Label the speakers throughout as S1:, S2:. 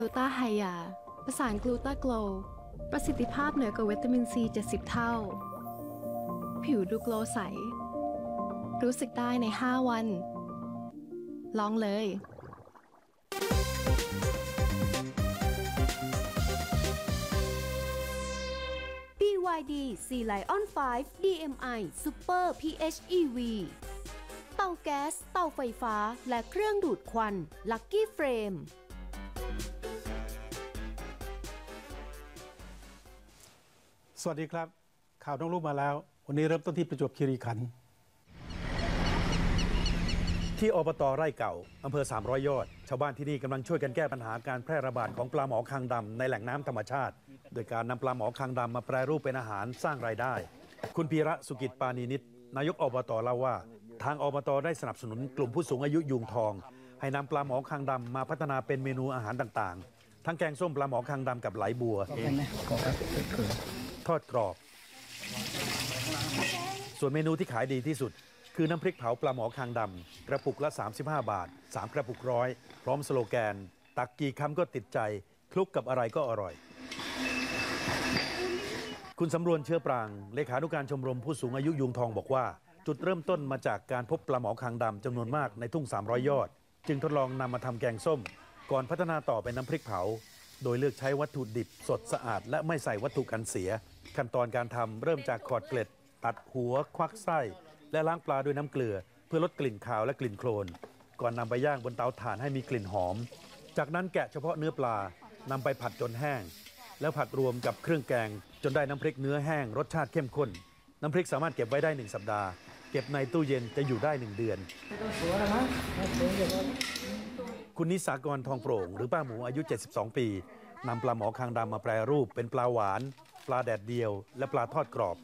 S1: ลูตาไฮยาประสานกลูตาโกลประสิทธิภาพเหนือกว่าวิตามินซี70 เท่า ผิวดูโกลใส รู้สึกได้ใน 5 วัน ลองเลย
S2: BYD Sea Lion 5 DMI Super PHEV เตาแก๊ส เตาไฟฟ้า และเครื่องดูดควัน Lucky Frame
S3: สวัสดีครับข่าวน้องลูกมาแล้ววันนี้เริ่มต้นที่ประจวบคีรีขันธ์
S4: ที่อบต.ไร่เก่าอำเภอ300 ยอดชาวบ้านที่นี่กำลังช่วยกันแก้ปัญหาการแพร่ระบาดของปลาหมอคางดำในแหล่งน้ำธรรมชาติโดยการนำปลาหมอคางดำมาแปรรูปเป็นอาหารสร้างรายได้คุณพีระสุกิจปานีนิตนายกอบต.เล่าว่าทางอบต.ได้สนับสนุนกลุ่มผู้สูงอายุยูงทองให้นำปลาหมอคางดำมาพัฒนาเป็นเมนูอาหารต่างๆทั้งแกงส้มปลาหมอคางดำกับไหลบัวทอดกรอบส่วนเมนูที่ขายดีที่สุดคือน้ำพริกเผาปลาหมอคางดำกระปุกละ35 บาท3 กระปุกร้อยพร้อมสโลแกนตักกี่คำก็ติดใจคลุกกับอะไรก็อร่อยคุณสำรวนเชื้อปรางเลขานุการชมรมผู้สูงอายุยูงทองบอกว่าจุดเริ่มต้นมาจากการพบปลาหมอคางดำจำนวนมากในทุ่ง300 ยอดจึงทดลองนำมาทำแกงส้มก่อนพัฒนาต่อเป็นน้ำพริกเผาโดยเลือกใช้วัตถุดิบสดสะอาดและไม่ใส่วัตถุกันเสียขั้นตอนการทำเริ่มจากขอดเกล็ดตัดหัวควักไส้และล้างปลาด้วยน้ำเกลือเพื่อลดกลิ่นคาวและกลิ่นโคลนก่อนนำไปย่างบนเตาถ่านให้มีกลิ่นหอมจากนั้นแกะเฉพาะเนื้อปลานำไปผัดจนแห้งแล้วผัดรวมกับเครื่องแกงจนได้น้ำพริกเนื้อแห้งรสชาติเข้มข้นน้ำพริกสามารถเก็บไว้ได้1 สัปดาห์เก็บในตู้เย็นจะอยู่ได้1 เดือนคุณนิสากรทองโปร่งหรือป้าหมูอายุ72 ปีนำปลาหมอคางดำมาแปรรูปเป็นปลาหวานปลาแดดเดียวและปลาทอดกรอบ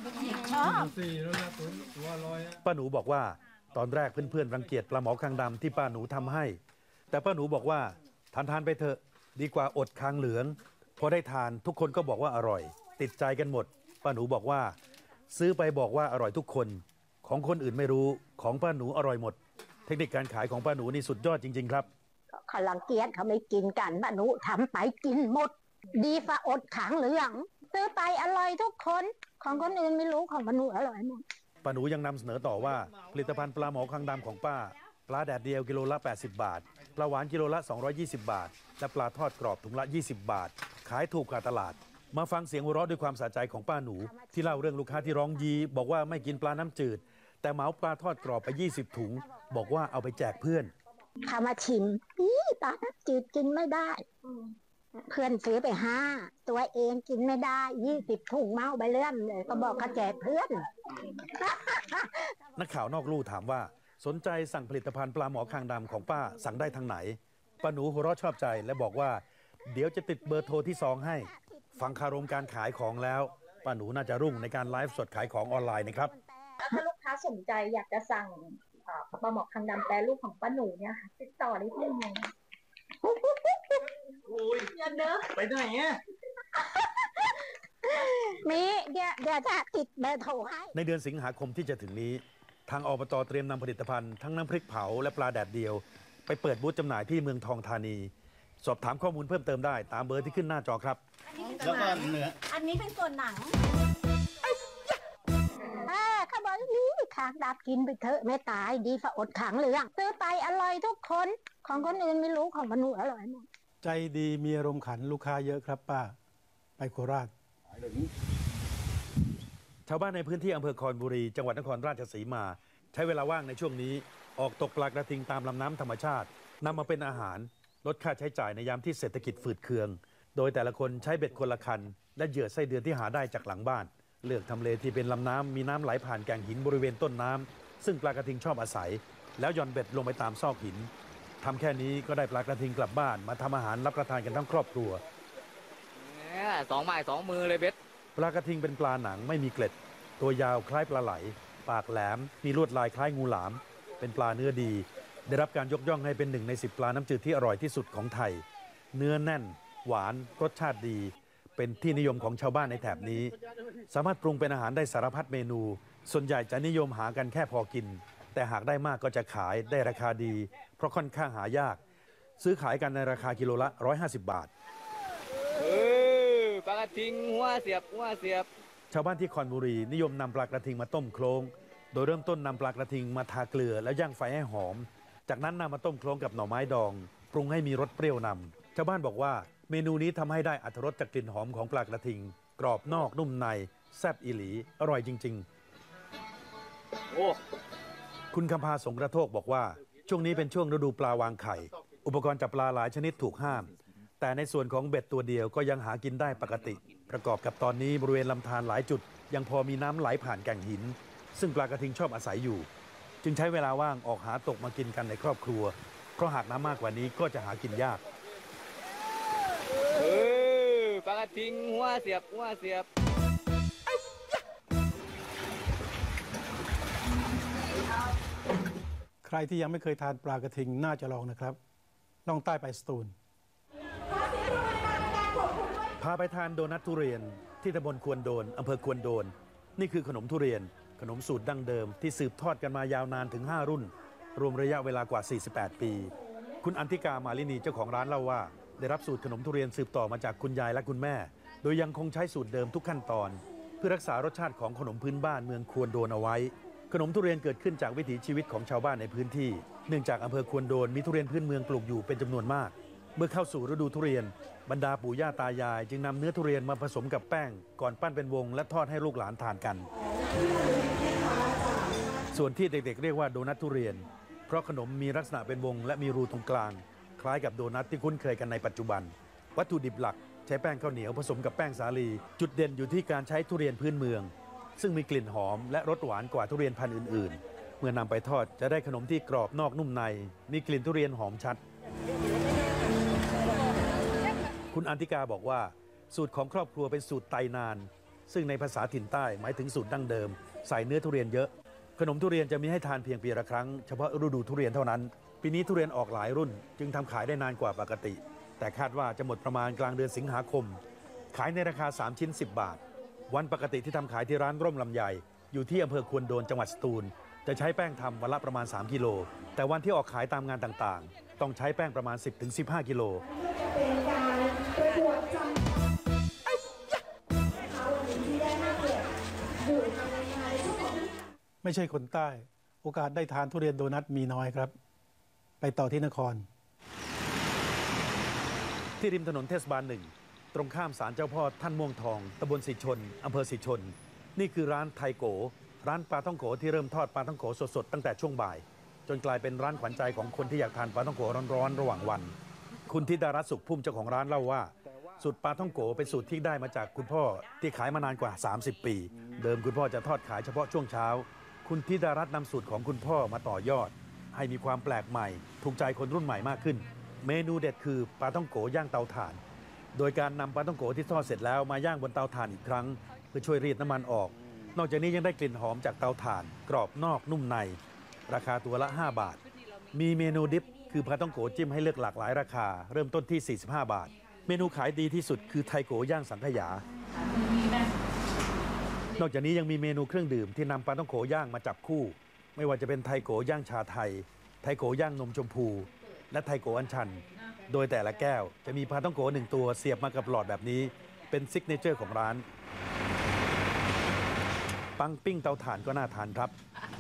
S4: ป้าหนูบอกว่าตอนแรกเพื่อนๆรังเกียจปลาหมอคางดำที่ป้าหนูทำให้แต่ป้าหนูบอกว่าทานไปเถอะดีกว่าอดคางเหลืองพอได้ทานทุกคนก็บอกว่าอร่อยติดใจกันหมดป้าหนูบอกว่าซื้อไปบอกว่าอร่อยทุกคนของคนอื่นไม่รู้ของป้าหนูอร่อยหมดเทคนิคการขายของป้าหนูนี่สุดยอดจริงๆครับ
S5: เขารังเกียจเขาไม่กินกันป้าหนูทำไปกินหมดดีฝ่าอดขางเหลืองซื้อไปอร่อยทุกคนของคนอื่นไม่รู้ของป้าหนูอร่อยหมด
S4: ป้าหนูยังนำเสนอต่อว่าผลิตภัณฑ์ปลาหมอคางดำของป้าปลาแดดเดียวกิโลละ80 บาทปลาหวานกิโลละ220 บาทและปลาทอดกรอบถุงละ20 บาทขายถูกกว่าตลาดมาฟังเสียงหัวเราะด้วยความสะใจของป้าหนูที่เล่าเรื่องลูกค้าที่ร้องยีบอกว่าไม่กินปลาน้ำจืดแต่เหมาปลาทอดกรอบไป20 ถุงบอกว่าเอาไปแจกเพื่อน
S5: เขามาชิมปลาน้ำจืดกินไม่ได้เพื่อนซื้อไป5ตัวเองกินไม่ได้20 ถุงเมาไปเรื่อยเลยก็บอกเขาแจกเพื่อน
S4: นักข่าวนอกลู่ถามว่าสนใจสั่งผลิตภัณฑ์ปลาหมอคางดำของป้าสั่งได้ทางไหนป้าหนูหัวเราะชอบใจและบอกว่าเดี๋ยวจะติดเบอร์โทรที่ซองให้ฟังคารมการขายของแล้วป้าหนูน่าจะรุ่งในการไลฟ์สดขายของออนไลน์นะครับ
S6: ถ้าลูกค้าสนใจอยากจะสั่งปลาหมอคางดำแปรรูปของป้าหนูเนี่ยค่ะติดต่อได้ที่ไหน
S3: โอ้ยอย่าเด้อไปไหนเนี่ย
S5: มีเดี๋ยวจะติดเบอร์โทรให้
S4: ในเดือนสิงหาคมที่จะถึงนี้ทางอบต.เตรียมนำผลิตภัณฑ์ทั้งน้ำพริกเผาและปลาแดดเดียวไปเปิดบูธจำหน่ายที่เมืองทองธานีสอบถามข้อมูลเพิ่มเติมได้ตามเบอร์ที่ขึ้นหน้าจอครับ
S3: แล้วก็เนื้อ
S6: อันนี้เป็นส่วนหนัง
S5: เขาบอกนี่ขางดำกินไปเถอะไม่ตายดีฝ่าอดขางเหลืองซื้อไปอร่อยทุกคนของคนอื่นไม่รู้ของป้าหนูอร่อยหมด
S3: ใจดีมีอารมณ์ขันลูกค้าเยอะครับป้าไปโคราช
S4: ชาวบ้านในพื้นที่อำเภอคอนบุรีจังหวัดนครราชสีมาใช้เวลาว่างในช่วงนี้ออกตกปลากระทิงตามลำน้ำธรรมชาตินำมาเป็นอาหารลดค่าใช้จ่ายในยามที่เศรษฐกิจฝืดเคืองโดยแต่ละคนใช้เบ็ดคนละคันและเหยื่อไส้เดือนที่หาได้จากหลังบ้านเลือกทำเลที่เป็นลำน้ำมีน้ำไหลผ่านแก่งหินบริเวณต้นน้ำซึ่งปลากระทิงชอบอาศัยแล้วหย่อนเบ็ดลงไปตามซอกหินทำแค่นี้ก็ได้ปลากระทิงกลับบ้านมาทำอาหารรับประทานกันทั้งครอบครัว
S7: 2 ไม้ 2 มือเลยเบ็ด
S4: ปลากระทิงเป็นปลาหนังไม่มีเกล็ดตัวยาวคล้ายปลาไหลปากแหลมมีลวดลายคล้ายงูหลามเป็นปลาเนื้อดีได้รับการยกย่องให้เป็น1 ใน 10 ปลาน้ำจืดที่อร่อยที่สุดของไทยเนื้อแน่นหวานรสชาติดีเป็นที่นิยมของชาวบ้านในแถบนี้สามารถปรุงเป็นอาหารได้สารพัดเมนูส่วนใหญ่จะนิยมหากันแค่พอกินแต่หากได้มากก็จะขายได้ราคาดีเพราะค่อนข้างหายากซื้อขายกันในราคากิโลละ150 บาท
S7: ปลากระทิงหัวเสียบ
S4: ชาวบ้านที่คอนบุรีนิยมนำปลากระทิงมาต้มโคลงโดยเริ่มต้นนำปลากระทิงมาทาเกลือแล้วย่างไฟให้หอมจากนั้นนำมาต้มโคลงกับหน่อไม้ดองปรุงให้มีรสเปรี้ยวนำชาวบ้านบอกว่าเมนูนี้ทำให้ได้อรรถรสจากกลิ่นหอมของปลากระทิงกรอบนอกนุ่มในแซ่บอีหลีอร่อยจริงๆคุณคำพาสงกระโทกบอกว่าช่วงนี้เป็นช่วงฤดูปลาวางไข่อุปกรณ์จับปลาหลายชนิดถูกห้ามแต่ในส่วนของเบ็ดตัวเดียวก็ยังหากินได้ปกติประกอบกับตอนนี้บริเวณลำธารหลายจุดยังพอมีน้ำไหลผ่านแก่งหินซึ่งปลากระทิงชอบอาศัยอยู่จึงใช้เวลาว่างออกหาตกมากินกันในครอบครัวเพราะหากน้ำมากกว่านี้ก็จะหากินยาก
S7: ปลากระทิงหัวเสียบ
S3: ใครที่ยังไม่เคยทานปลากระทิงน่าจะลองนะครับล่องใต้ไปสตูล
S4: พาไปทานโดนัททุเรียนที่ตำบลควนโดนอำเภอควนโดนนี่คือขนมทุเรียนขนมสูตรดั้งเดิมที่สืบทอดกันมายาวนานถึง5 รุ่นรวมระยะเวลากว่า48 ปีคุณอันธิกามาลินีเจ้าของร้านเล่าว่าได้รับสูตรขนมทุเรียนสืบต่อมาจากคุณยายและคุณแม่โดยยังคงใช้สูตรเดิมทุกขั้นตอนเพื่อรักษารสชาติของขนมพื้นบ้านเมืองควนโดนเอาไว้ขนมทุเรียนเกิดขึ้นจากวิถีชีวิตของชาวบ้านในพื้นที่เนื่องจากอำเภอควนโดนมีทุเรียนพื้นเมืองปลูกอยู่เป็นจำนวนมากเมื่อเข้าสู่ฤดูทุเรียนบรรดาปู่ย่าตายายจึงนำเนื้อทุเรียนมาผสมกับแป้งก่อนปั้นเป็นวงและทอดให้ลูกหลานทานกันส่วนที่เด็กๆเรียกว่าโดนัททุเรียนเพราะขนมมีลักษณะเป็นวงและมีรูตรงกลางคล้ายกับโดนัทที่คุ้นเคยกันในปัจจุบันวัตถุดิบหลักใช้แป้งข้าวเหนียวผสมกับแป้งสาลีจุดเด่นอยู่ที่การใช้ทุเรียนพื้นเมืองซึ่งมีกลิ่นหอมและรสหวานกว่าทุเรียนพันธุ์อื่นๆเมื่อนำไปทอดจะได้ขนมที่กรอบนอกนุ่มในมีกลิ่นทุเรียนหอมชัดคุณอันธิกาบอกว่าสูตรของครอบครัวเป็นสูตรไตนานซึ่งในภาษาถิ่นใต้หมายถึงสูตรดั้งเดิมใส่เนื้อทุเรียนเยอะขนมทุเรียนจะมีให้ทานเพียงปีละครั้งเฉพาะฤดูทุเรียนเท่านั้นปีนี้ทุเรียนออกหลายรุ่นจึงทำขายได้นานกว่าปกติแต่คาดว่าจะหมดประมาณกลางเดือนสิงหาคมขายในราคา3 ชิ้น 10 บาทวันปกติที่ทำขายที่ร้านร่มลำไยอยู่ที่อำเภอควนโดนจังหวัดสตูลจะใช้แป้งทำวันละประมาณ3 กิโลแต่วันที่ออกขายตามงานต่างๆต้องใช้แป้งประมาณ 10-15 กิโล
S3: ไม่ใช่คนใต้โอกาสได้ทานทุเรียนโดนัทมีน้อยครับไปต่อที่นคร
S4: ที่ริมถนนเทศบาล 1ตรงข้ามศาลเจ้าพ่อท่านม่วงทองตำบลสิชนอำเภอสิชนนี่คือร้านไทโกร้านปลาท่องโกที่เริ่มทอดปลาท่องโกสดๆตั้งแต่ช่วงบ่ายจนกลายเป็นร้านขวัญใจของคนที่อยากทานปลาท่องโกร้อนๆระหว่างวันคุณธิดารัตน์สุขพุ่มเจ้าของร้านเล่าว่าสูตรปลาท่องโกเป็นสูตรที่ได้มาจากคุณพ่อที่ขายมานานกว่า30 ปีเดิมคุณพ่อจะทอดขายเฉพาะช่วงเช้าคุณธิดารัตน์นำสูตรของคุณพ่อมาต่อยอดให้มีความแปลกใหม่ถูกใจคนรุ่นใหม่มากขึ้นเมนูเด็ดคือปลาท่องโกย่างเตาถ่านโดยการนำปลาท่องโกที่ทอดเสร็จแล้วมาย่างบนเตาถ่านอีกครั้งเพื่อช่วยรีดน้ำมันออกนอกจากนี้ยังได้กลิ่นหอมจากเตาถ่านกรอบนอกนุ่มในราคาตัวละ5 บาทมีเมนูดิปคือปลาท่องโกจิ้มให้เลือกหลากหลายราคาเริ่มต้นที่45 บาทเมนูขายดีที่สุดคือไทโกย่างสังขยานอกจากนี้ยังมีเมนูเครื่องดื่มที่นำปลาท่องโกย่างมาจับคู่ไม่ว่าจะเป็นไทโกย่างชาไทยไทโกย่างนมชมพูและไทโกอัญชันโดยแต่ละแก้วจะมีปลาท่องโก1 ตัวเสียบมากับหลอดแบบนี้เป็นซิกเนเจอร์ของร้านปังปิ้งเตาถ่านก็น่าทานครับ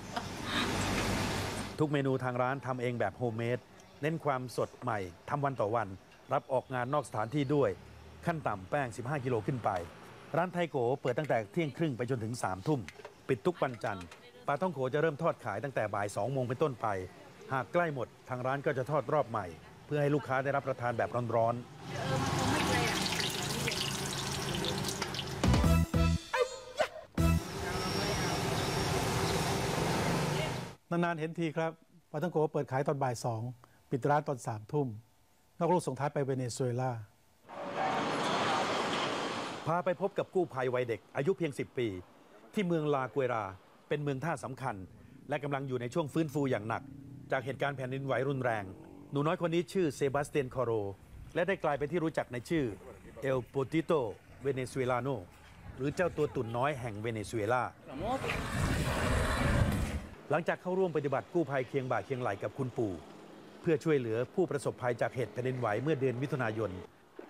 S4: ทุกเมนูทางร้านทำเองแบบโฮมเมดเน้นความสดใหม่ทำวันต่อวันรับออกงานนอกสถานที่ด้วยขั้นต่ำแป้ง15 กิโลขึ้นไปร้านไทโกเปิดตั้งแต่เที่ยงครึ่งไปจนถึง3 ทุ่มปิดทุกวันจันทร์ปลาท่องโกจะเริ่มทอดขายตั้งแต่บ่าย2 โมงเป็นต้นไปหากใกล้หมดทางร้านก็จะทอดรอบใหม่เพื่อให้ลูกค้าได้รับประทานแบบร้อน
S3: นานๆเห็นทีครับปลาท่องโกเปิดขายตอนบ่าย2ปิดร้านตอน3 ทุ่มนอกลูกส่งท้ายไปเวเนซุเอลา
S4: พาไปพบกับกู้ภัยวัยเด็กอายุเพียง10 ปีที่เมืองลาเกวราเป็นเมืองท่าสำคัญและกำลังอยู่ในช่วงฟื้นฟูอย่างหนักจากเหตุการณ์แผ่นดินไหวรุนแรงหนูน้อยคนนี้ชื่อเซบาสเตียนคอโรและได้กลายเป็นที่รู้จักในชื่อเอลโปติโตเวเนซุเอลาโนหรือเจ้าตัวตุ่นน้อยแห่งเวเนซุเอลาหลังจากเข้าร่วมปฏิบัติกู้ภัยเคียงบ่าเคียงไหลกับคุณปู่เพื่อช่วยเหลือผู้ประสบภัยจากเหตุแผ่นดินไหวเมื่อเดือนมิถุนายน